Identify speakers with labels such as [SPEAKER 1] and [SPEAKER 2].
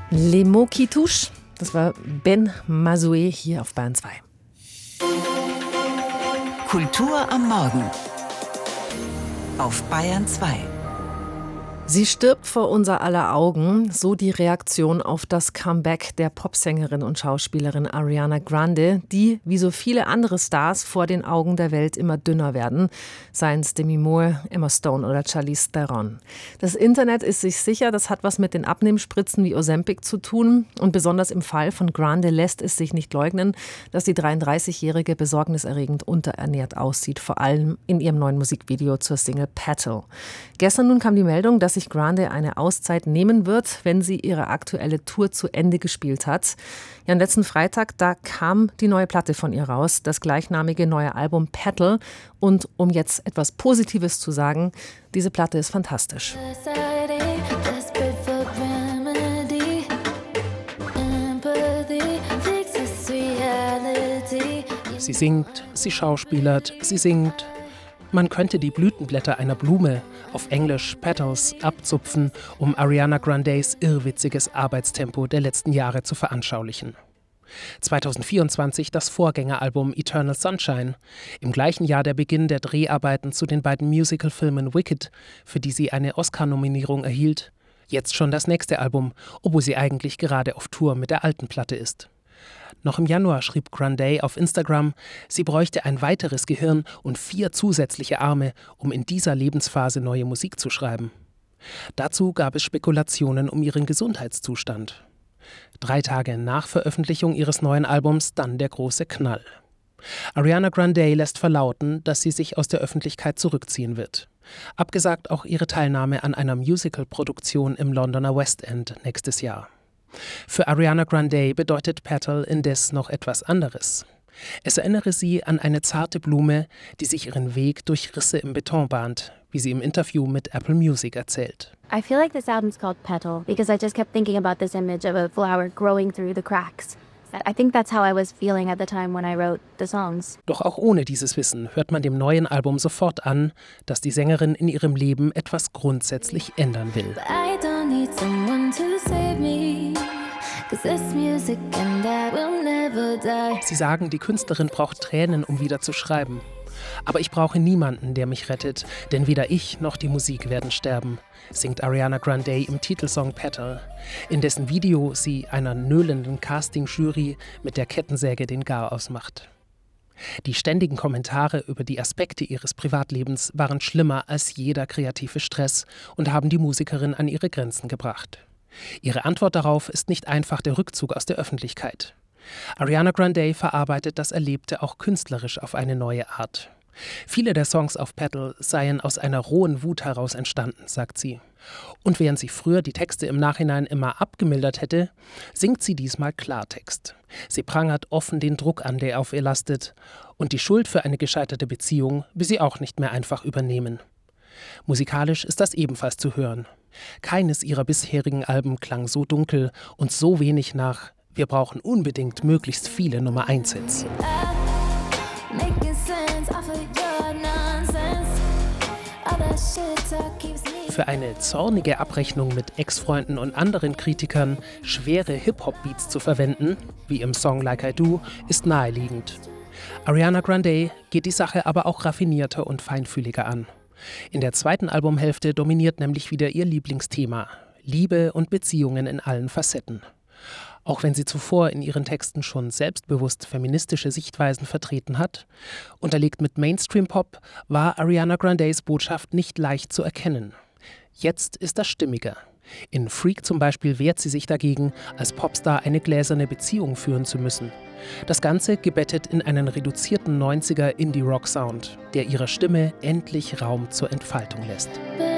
[SPEAKER 1] Les mots qui touchent, das war Ben Mazoué hier auf Bayern 2.
[SPEAKER 2] Kultur am Morgen auf Bayern 2.
[SPEAKER 1] Sie stirbt vor unser aller Augen, so die Reaktion auf das Comeback der Popsängerin und Schauspielerin Ariana Grande, die, wie so viele andere Stars, vor den Augen der Welt immer dünner werden, seien es Demi Moore, Emma Stone oder Charlize Theron. Das Internet ist sich sicher, das hat was mit den Abnehmspritzen wie Ozempic zu tun, und besonders im Fall von Grande lässt es sich nicht leugnen, dass die 33-Jährige besorgniserregend unterernährt aussieht, vor allem in ihrem neuen Musikvideo zur Single Petal. Gestern nun kam die Meldung, dass sich Grande eine Auszeit nehmen wird, wenn sie ihre aktuelle Tour zu Ende gespielt hat. Ja, am letzten Freitag, da kam die neue Platte von ihr raus, das gleichnamige neue Album Petal. Und um jetzt etwas Positives zu sagen, diese Platte ist fantastisch.
[SPEAKER 3] Sie singt, sie schauspielert, sie singt. Man könnte die Blütenblätter einer Blume, auf Englisch Petals, abzupfen, um Ariana Grandes irrwitziges Arbeitstempo der letzten Jahre zu veranschaulichen. 2024 das Vorgängeralbum Eternal Sunshine, im gleichen Jahr der Beginn der Dreharbeiten zu den beiden Musicalfilmen Wicked, für die sie eine Oscar-Nominierung erhielt. Jetzt schon das nächste Album, obwohl sie eigentlich gerade auf Tour mit der alten Platte ist. Noch im Januar schrieb Grande auf Instagram, sie bräuchte ein weiteres Gehirn und 4 zusätzliche Arme, um in dieser Lebensphase neue Musik zu schreiben. Dazu gab es Spekulationen um ihren Gesundheitszustand. 3 Tage nach Veröffentlichung ihres neuen Albums dann der große Knall. Ariana Grande lässt verlauten, dass sie sich aus der Öffentlichkeit zurückziehen wird. Abgesagt auch ihre Teilnahme an einer Musical-Produktion im Londoner West End nächstes Jahr. Für Ariana Grande bedeutet Petal indes noch etwas anderes. Es erinnere sie an eine zarte Blume, die sich ihren Weg durch Risse im Beton bahnt, wie sie im Interview mit Apple Music erzählt.
[SPEAKER 4] I feel like this album's called Petal because I just kept thinking about this image of a flower growing through the cracks. I think that's how I was feeling at the time when I wrote the songs.
[SPEAKER 3] Doch auch ohne dieses Wissen hört man dem neuen Album sofort an, dass die Sängerin in ihrem Leben etwas grundsätzlich ändern will.
[SPEAKER 4] I don't need someone to save me, 'cause this music and I will never die.
[SPEAKER 3] Sie sagen, die Künstlerin braucht Tränen, um wieder zu schreiben. Aber ich brauche niemanden, der mich rettet, denn weder ich noch die Musik werden sterben, singt Ariana Grande im Titelsong Petal, in dessen Video sie einer nöhlenden Casting-Jury mit der Kettensäge den Garaus macht. Die ständigen Kommentare über die Aspekte ihres Privatlebens waren schlimmer als jeder kreative Stress und haben die Musikerin an ihre Grenzen gebracht. Ihre Antwort darauf ist nicht einfach der Rückzug aus der Öffentlichkeit. Ariana Grande verarbeitet das Erlebte auch künstlerisch auf eine neue Art. Viele der Songs auf Petal seien aus einer rohen Wut heraus entstanden, sagt sie. Und während sie früher die Texte im Nachhinein immer abgemildert hätte, singt sie diesmal Klartext. Sie prangert offen den Druck an, der auf ihr lastet. Und die Schuld für eine gescheiterte Beziehung will sie auch nicht mehr einfach übernehmen. Musikalisch ist das ebenfalls zu hören. Keines ihrer bisherigen Alben klang so dunkel und so wenig nach „Wir brauchen unbedingt möglichst viele Nummer-1-Hits". Für eine zornige Abrechnung mit Ex-Freunden und anderen Kritikern schwere Hip-Hop-Beats zu verwenden, wie im Song Like I Do, ist naheliegend. Ariana Grande geht die Sache aber auch raffinierter und feinfühliger an. In der zweiten Albumhälfte dominiert nämlich wieder ihr Lieblingsthema: Liebe und Beziehungen in allen Facetten. Auch wenn sie zuvor in ihren Texten schon selbstbewusst feministische Sichtweisen vertreten hat, unterlegt mit Mainstream-Pop, war Ariana Grandes Botschaft nicht leicht zu erkennen. Jetzt ist das stimmiger. In Freak zum Beispiel wehrt sie sich dagegen, als Popstar eine gläserne Beziehung führen zu müssen. Das Ganze gebettet in einen reduzierten 90er Indie-Rock-Sound, der ihrer Stimme endlich Raum zur Entfaltung lässt.